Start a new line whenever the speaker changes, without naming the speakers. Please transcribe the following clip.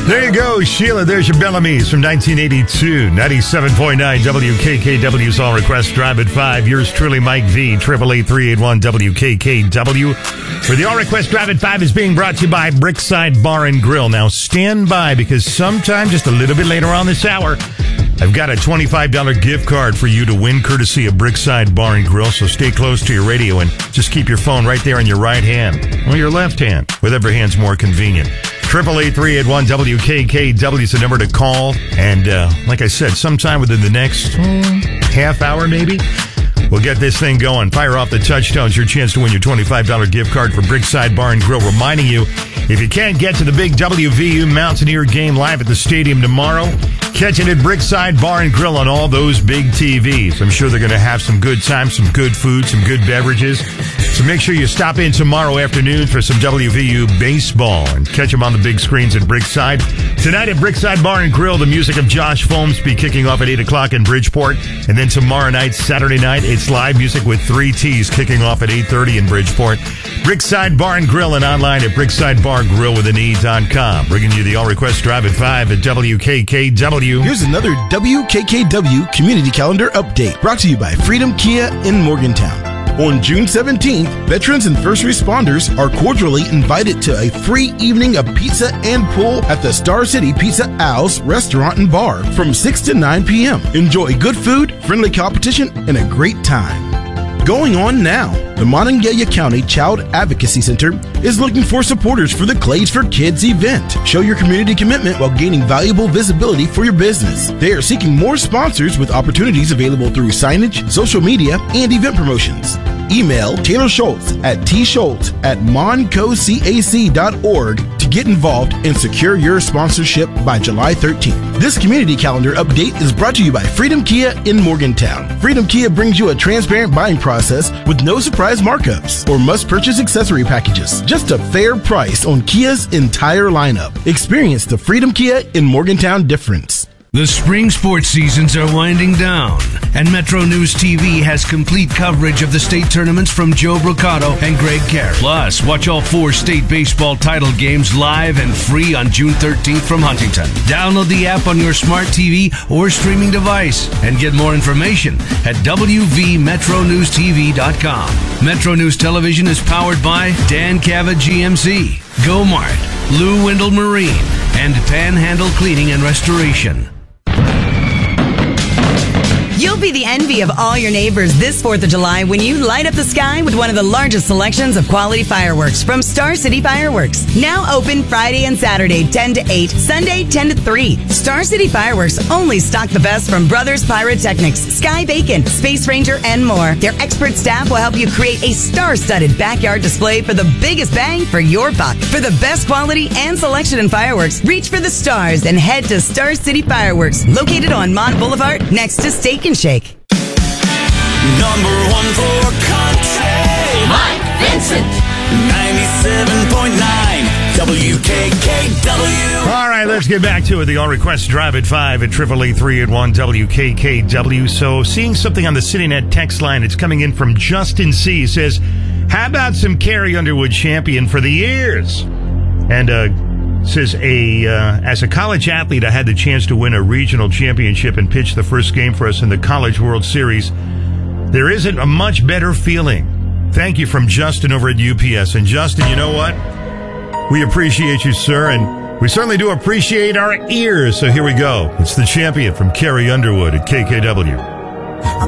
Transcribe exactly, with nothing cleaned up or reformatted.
There you go, Sheila. There's your Bellamy's from nineteen eighty-two. ninety-seven point nine W K K W's All Request Drive at five. Yours truly, Mike V. eight eight eight, three eight one, W K K W. For the All Request Drive at five is being brought to you by Brickside Bar and Grill. Now, stand by because sometime just a little bit later on this hour, I've got a twenty-five dollars gift card for you to win courtesy of Brickside Bar and Grill. So stay close to your radio and just keep your phone right there in your right hand or your left hand, whatever hand's more convenient. eight eight eight, three eight one, W K K W is the number to call. And uh, like I said, sometime within the next mm, half hour maybe, we'll get this thing going. Fire off the touchstones. Your chance to win your twenty-five dollars gift card for Brickside Bar and Grill. Reminding you, if you can't get to the big W V U Mountaineer game live at the stadium tomorrow, catch it at Brickside Bar and Grill on all those big T Vs. I'm sure they're going to have some good time, some good food, some good beverages. So make sure you stop in tomorrow afternoon for some W V U baseball and catch them on the big screens at Brickside. Tonight at Brickside Bar and Grill, the music of Josh Folmsby kicking off at eight o'clock in Bridgeport. And then tomorrow night, Saturday night, it's live music with three T's kicking off at eight thirty in Bridgeport. Brickside Bar and Grill and online at brickside bar grill with an e dot com. Bringing you the All Request Drive at five at W K K W.
Here's another W K K W Community Calendar update brought to you by Freedom Kia in Morgantown. On June seventeenth, veterans and first responders are cordially invited to a free evening of pizza and pool at the Star City Pizza Owls restaurant and bar from six to nine p.m. Enjoy good food, friendly competition, and a great time. Going on now, the Monongalia County Child Advocacy Center is looking for supporters for the Clays for Kids event. Show your community commitment while gaining valuable visibility for your business. They are seeking more sponsors with opportunities available through signage, social media, and event promotions. Email Taylor Schultz at tschultz at moncocac dot org to get involved and secure your sponsorship by July thirteenth. This community calendar update is brought to you by Freedom Kia in Morgantown. Freedom Kia brings you a transparent buying process with no surprise markups or must-purchase accessory packages. Just a fair price on Kia's entire lineup. Experience the Freedom Kia in Morgantown difference.
The spring sports seasons are winding down, and Metro News T V has complete coverage of the state tournaments from Joe Brocato and Greg Carey. Plus, watch all four state baseball title games live and free on June thirteenth from Huntington. Download the app on your smart T V or streaming device and get more information at w v metro news t v dot com. Metro News Television is powered by Dan Cava G M C, Go-Mart, Lou Wendell Marine, and Panhandle Cleaning and Restoration.
You'll be the envy of all your neighbors this fourth of July when you light up the sky with one of the largest selections of quality fireworks from Star City Fireworks. Now open Friday and Saturday, ten to eight, Sunday, ten to three. Star City Fireworks only stock the best from Brothers Pyrotechnics, Sky Bacon, Space Ranger, and more. Their expert staff will help you create a star-studded backyard display for the biggest bang for your buck. For the best quality and selection in fireworks, reach for the stars and head to Star City Fireworks, located on Mont Boulevard next to Steak and Shake.
Number one for country,
Mike Vincent.
ninety-seven point nine W K K W.
All right, let's get back to it. The All Request Drive at five at eight eight eight, three eight one, W K K W. So seeing something on the CityNet text line, it's coming in from Justin C. He says, how about some Carrie Underwood champion for the years? And, uh, says, a uh, as a college athlete, I had the chance to win a regional championship and pitch the first game for us in the College World Series. There isn't a much better feeling. Thank you from Justin over at U P S. And Justin, you know what? We appreciate you, sir, and we certainly do appreciate our ears. So here we go. It's the champion from Carrie Underwood at K K W.